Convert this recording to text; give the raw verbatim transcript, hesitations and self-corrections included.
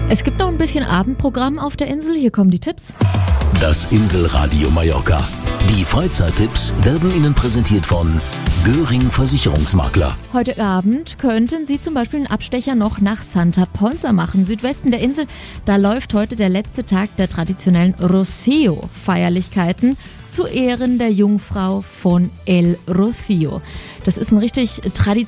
Es gibt noch ein bisschen Abendprogramm auf der Insel. Hier kommen die Tipps. Das Inselradio Mallorca. Die Freizeittipps werden Ihnen präsentiert von Göring Versicherungsmakler. Heute Abend könnten Sie zum Beispiel einen Abstecher noch nach Santa Ponsa machen. Südwesten der Insel, da läuft heute der letzte Tag der traditionellen Rocío-Feierlichkeiten zu Ehren der Jungfrau von El Rocío. Das ist ein richtig traditionelles